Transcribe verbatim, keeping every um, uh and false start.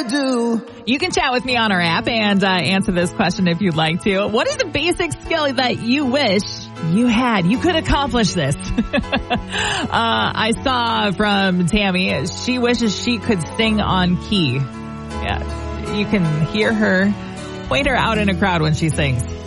do. You can chat with me on our app and uh, answer this question if you'd like to. What is a basic skill that you wish you had? You could accomplish this. uh, I saw from Tammy, she wishes she could sing on key. Yeah, you can hear her point her out in a crowd when she sings.